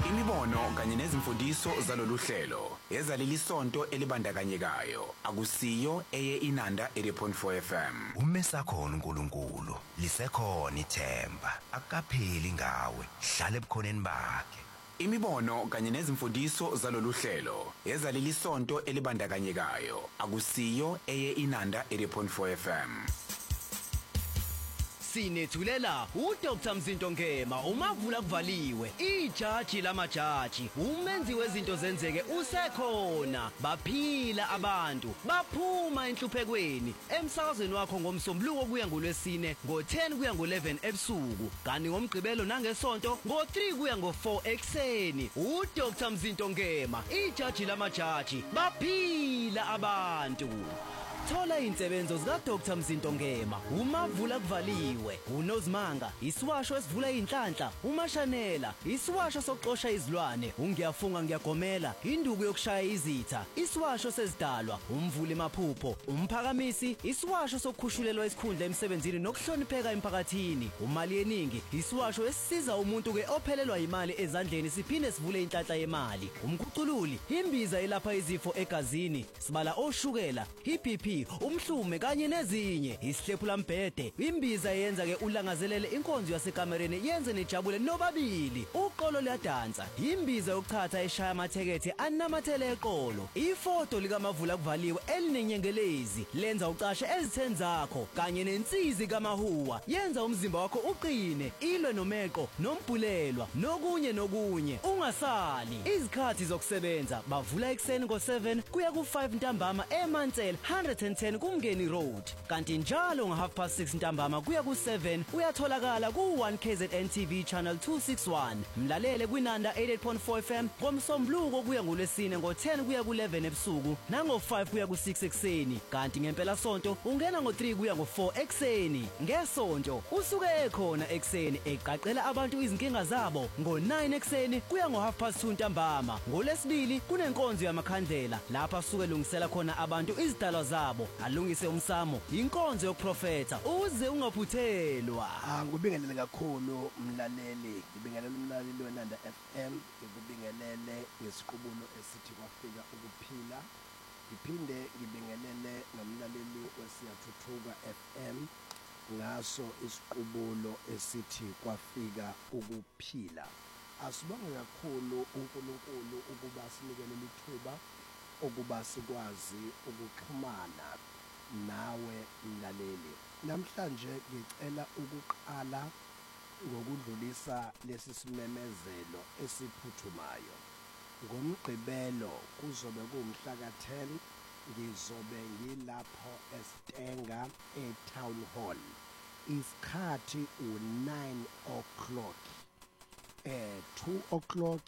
Imibono kanye nezimfundiso zalolu hlelo ezaleli sonto elibandakanyekayo akusiyo eye Inanda 80.4 FM. Umesakhona uNkulunkulu lisekhona ithemba akapheli ngawe hlala ebukhoneni bakhe. Imibono kanye nezimfundiso zalolu hlelo ezaleli sonto elibandakanyekayo akusiyo eye Inanda 80.4 FM. Sinethulela uDr Mzinto Ngema umavula kuvaliwe ijaji lamajaji umenzi wezinto zenzeke usekhona baphila abantu baphuma enhluphekweni emsakazweni wakho ngomsombuluko kuya ngoLwesine ngo10 kuya ngo11 ebusuku kanti ngomgqibelo nangesonto ngo3 kuya ngo4 ekseni uDr Mzinto Ngema ijaji lamajaji baphila abantu. Thola insebenzo zika Dr Mzinto Ngema umavula kuvaliwe uNozimanga isiwasho esivula inhlanhla uMashanela isiwasho sokuxosha izilwane ungiyafunga ngiyagomela induku yokushaya izitha isiwasho sezidalwa umvuli maphupho umphakamisi isiwasho sokukhushulelwa isikhundla emsebenzini nokuhlonipheka emphakathini umali yeningi isiwasho esisiza umuntu ke ophelelwa imali ezandleni siphinde sivule inhlanhla yemali umkhucululi imbiza elapha izifo egazini sibala oshukela iBP umhlume kanye nezinye isihlephula mbhede imbiza yenza ke ulangazelele inkonzo yasekamereni yenze nejabule nobabili uqolo liyadansa imbiza yokuthatha eshaya amathekethe anamathele eqolo ifoto likamavula kuvaliwe elinenyengelezi lenza ucashe ezitheni zakho kanye nensizi kamahuwa yenza umzimba wakho uqine ilwe nomeqo nombhulelwa nokunye ungasali izikhathi zokusebenza bavula ekseni ngo7 kuya ku5 ntambama eMansel 110 kuMngeni Road kanti njalo ngo6:30 ntambama kuya ku7 uyatholakala ku1 KZN TV channel 261 mlalele kwinanda 88.4 FM ngomsombuluko kuya ngoLwesine ngo10 kuya ku11 ebusuku nango5 kuya ku6 ekseni kanti ngempela sonto ungena ngo3 kuya ngo4 ekseni ngesonto usuke ekhona ekseni eqaqela abantu izinkinga zabo ngo9 ekseni kuya ngo2:30 ntambama ngoLesibili kunenkonzo yamakhandlela lapha suke lungisela khona abantu izidalwa zabo alungise umsamo inkonzo yokuprofeta uze ungaphuthelwa. Ngibingelele kakhulu umlaleli ngibingelele umlaleli weNanda FM ngikubingelele ngesiqubulo esithi kwafika ukuphila ngiphinde ngibingelele nomlaleli wesiyathuthuka FM ngaso isiqubulo esithi kwafika ukuphila. Asibonge kakhulu uNkulunkulu ukuba sinikele lithuba ukuba sikwazi ukuxhumana nawe mlaleli. Namhlanje ngicela ukuqala ngokudlulisa lesi simemezelo esiphuthumayo. Ngomgqibelo kuzobe kumhla ka10 ngizobe ngilapho eStenga eTown Hall. Isikhathi u9 o'clock. 2 o'clock